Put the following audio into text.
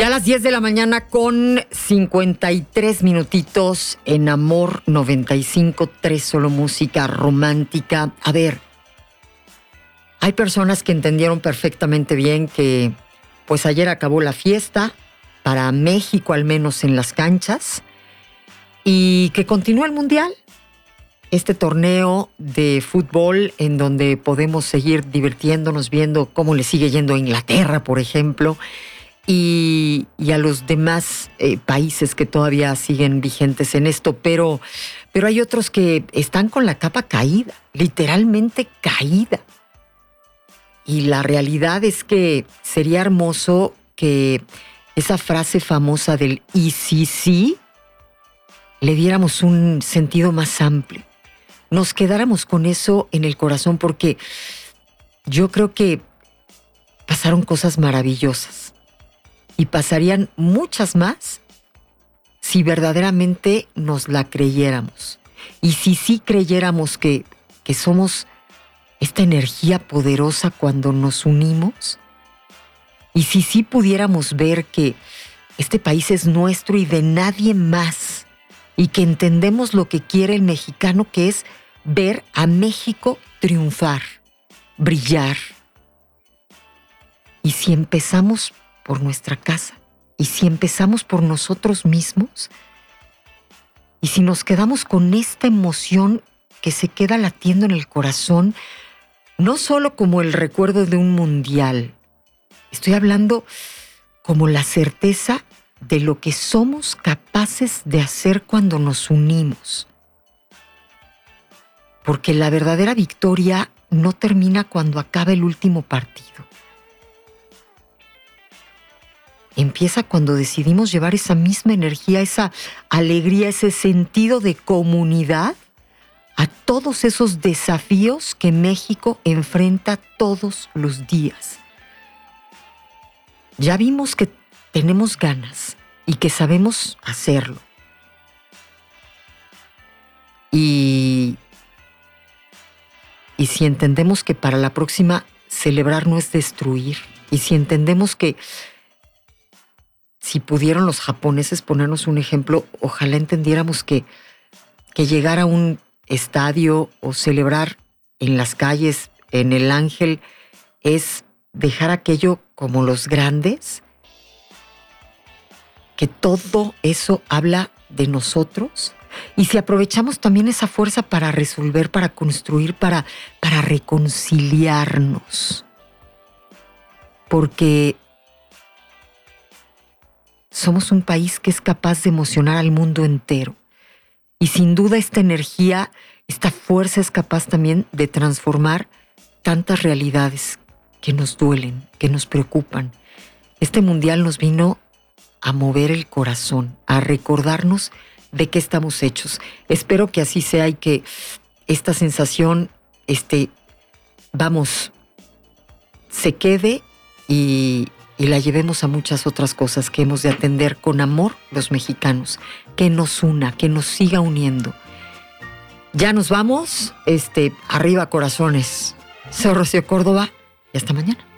Ya a las 10 de la mañana con 53 minutitos en Amor 95.3, solo música romántica. A ver, hay personas que entendieron perfectamente bien que pues ayer acabó la fiesta, para México al menos en las canchas, y que continúa el Mundial. Este torneo de fútbol en donde podemos seguir divirtiéndonos viendo cómo le sigue yendo a Inglaterra, por ejemplo, y a los demás países que todavía siguen vigentes en esto, pero hay otros que están con la capa caída, literalmente caída. Y la realidad es que sería hermoso que esa frase famosa del "y si sí" le diéramos un sentido más amplio. Nos quedáramos con eso en el corazón, porque yo creo que pasaron cosas maravillosas y pasarían muchas más si verdaderamente nos la creyéramos. Y si sí creyéramos que somos esta energía poderosa cuando nos unimos, y si sí pudiéramos ver que este país es nuestro y de nadie más, y que entendemos lo que quiere el mexicano, que es ver a México triunfar, brillar. Y si empezamos por nuestra casa, y si empezamos por nosotros mismos, y si nos quedamos con esta emoción que se queda latiendo en el corazón, no solo como el recuerdo de un mundial, estoy hablando como la certeza de lo que somos capaces de hacer cuando nos unimos. Porque la verdadera victoria no termina cuando acaba el último partido. Empieza cuando decidimos llevar esa misma energía, esa alegría, ese sentido de comunidad a todos esos desafíos que México enfrenta todos los días. Ya vimos que tenemos ganas y que sabemos hacerlo. Y si entendemos que para la próxima celebrar no es destruir, y si entendemos que si pudieron los japoneses ponernos un ejemplo, ojalá entendiéramos que llegar a un estadio o celebrar en las calles, en el Ángel, es dejar aquello como los grandes, que todo eso habla de nosotros. Y si aprovechamos también esa fuerza para resolver, para construir, para reconciliarnos. Porque somos un país que es capaz de emocionar al mundo entero. Y sin duda esta energía, esta fuerza es capaz también de transformar tantas realidades que nos duelen, que nos preocupan. Este mundial nos vino a mover el corazón, a recordarnos de qué estamos hechos. Espero que así sea y que esta sensación, se quede y la llevemos a muchas otras cosas que hemos de atender con amor los mexicanos, que nos una, que nos siga uniendo. Ya nos vamos, arriba corazones. Soy Rocío Córdoba y hasta mañana.